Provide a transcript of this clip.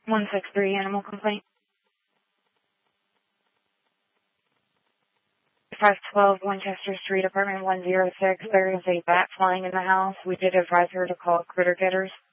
163 animal complaint. 512 Winchester Street, apartment 106. There is a bat flying in the house. We did advise her to call Critter Getters.